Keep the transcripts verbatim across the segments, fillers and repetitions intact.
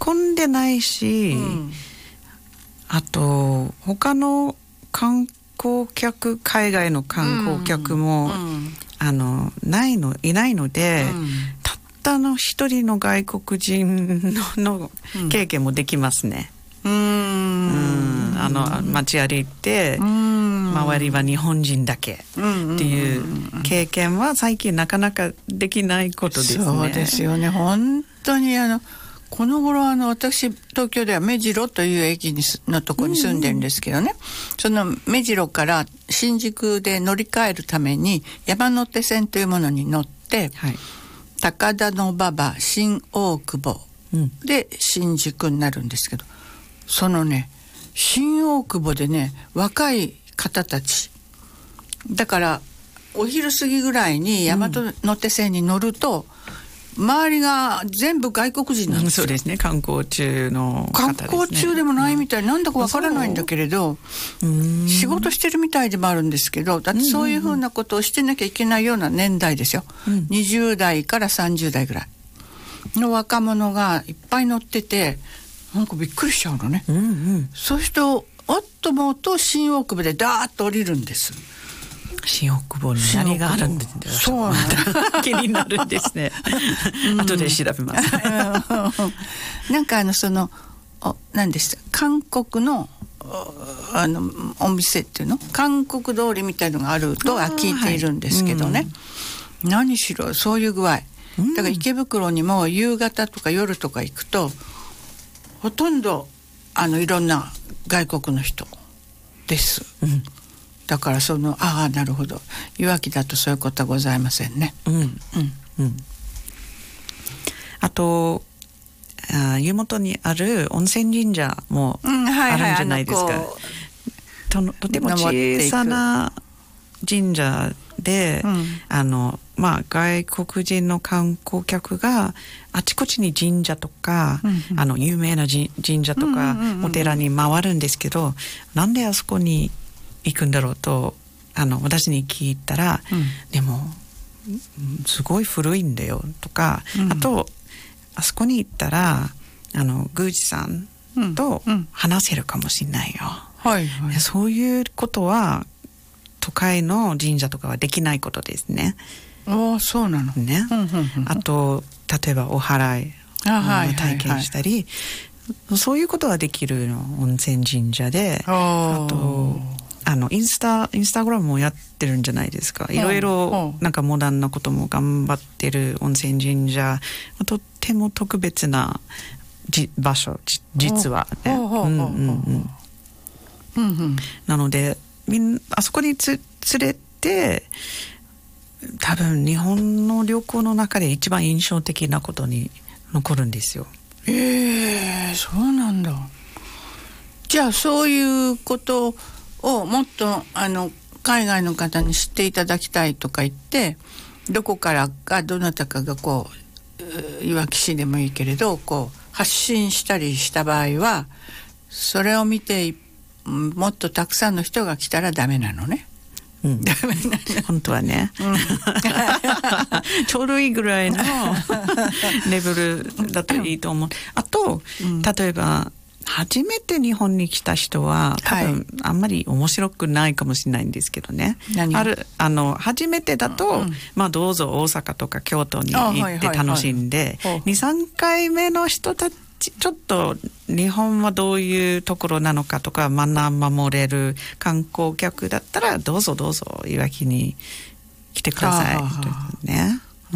混んでないし、うん、あと他の観光客海外の観光客も、うんうん、あのないのいないので、うん、たったの一人の外国人 の, の経験もできますね。うん、うんあの街歩いて、うん、周りは日本人だけっていう経験は最近なかなかできないことですね。 そうですよね。本当にあのこの頃あの私東京では目白という駅にのとこに住んでるんですけどね、うんうん、その目白から新宿で乗り換えるために山手線というものに乗って、はい、高田馬場新大久保で新宿になるんですけど、そのね新大久保でね若い方たちだからお昼過ぎぐらいに大和手線に乗ると、うん、周りが全部外国人なんですよ、 うん、そうですね。観光中の方ですね。 観光中でもないみたい、うん、なんだかわからないんだけれど、うん、仕事してるみたいでもあるんですけど、だってそういうふうなことをしてなきゃいけないような年代ですよ、うん、にじゅう代からさんじゅう代ぐらいの若者がいっぱい乗ってて、なんかびっくりしちゃうのね、うんうん、そうするとおっともうと新大久保でダーッと降りるんです。 新大久保に何があるんですか。 そうなんだ気になるんですね、うん、後で調べますなんかあのその何でした韓国のあのお店っていうの韓国通りみたいのがあるとは聞いているんですけどね、はいうん、何しろそういう具合だから池袋にも夕方とか夜とか行くとほとんどあのいろんな外国の人です、うん、だからそのああなるほどいわきだとそういうことはございませんね、うんうんうん、 あとあ湯本にある温泉神社もあるんじゃないですか、うんはいはい、と, とても小さな神社で、うん、あのまあ、外国人の観光客があちこちに神社とか、うんうん、あの有名な神社とか、うんうんうんうん、お寺に回るんですけど、なんであそこに行くんだろうとあの私に聞いたら、うん、でもすごい古いんだよとか、うん、あとあそこに行ったらあの宮司さんと話せるかもしれないよ、うんうんはいはい、そういうことは都会の神社とかはできないことですね。 ああそうなのね、うんうんうん、あと例えばお祓いを体験したり、はいはいはい、そういうことはできるの温泉神社で、あとあのインスタインスタグラムもやってるんじゃないですか。いろいろなんかモダンなことも頑張ってる温泉神社、とっても特別なじ場所実はね、うんうんうんうん、なのでみんあそこにつ連れて多分日本の旅行の中で一番印象的なことに残るんですよ。 えー、そうなんだ。じゃあそういうことをもっとあの海外の方に知っていただきたいとか言って、どこからかどなたかがこういわき市でもいいけれどこう発信したりした場合は、それを見てもっとたくさんの人が来たらダメなのね。うん、 本当はね、うん、ちょうどいいぐらいのレベルだといいと思う。あと、うん、例えば初めて日本に来た人は多分、はい、あんまり面白くないかもしれないんですけどね。あるあの初めてだと、うん、まあどうぞ大阪とか京都に行って楽しんで、にさんかいめの人たちちょっと日本はどういうところなのかとか学守れる観光客だったらどうぞどうぞいわきに来てくださいというね、うん、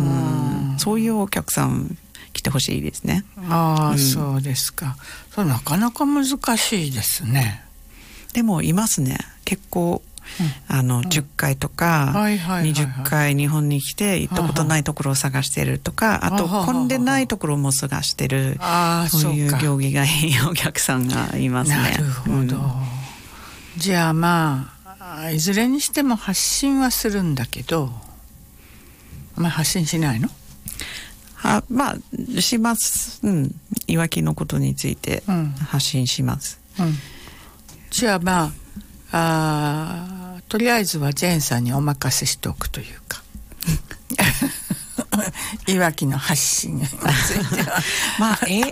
そういうお客さん来てほしいですね。 ああ、うん、そうですか。それなかなか難しいですね。 でもいますね結構、うん、あのじゅっかいとかにじゅっかい日本に来て行ったことないところを探してるとか、あと混んでないところも探してる、そういう行儀がいいお客さんがいますね。 なるほど、うん、じゃあまあいずれにしても発信はするんだけど、まあ発信しないの？ あまあします、うん、いわきのことについて発信します、うんうん、 じゃあまああとりあえずはジェーンさんにお任せしておくというかいわきの発信についてはまあえ